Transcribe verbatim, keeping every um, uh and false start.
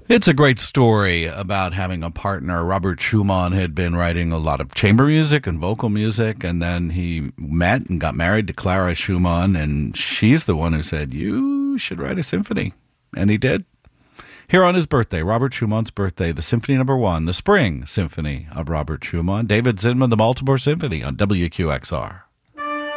It's a great story about having a partner. Robert Schumann had been writing a lot of chamber music and vocal music, and then he met and got married to Clara Schumann, and she's the one who said, you should write a symphony. And he did. Here on his birthday, Robert Schumann's birthday, the Symphony Number One, the Spring Symphony of Robert Schumann, David Zinman, the Baltimore Symphony on W Q X R.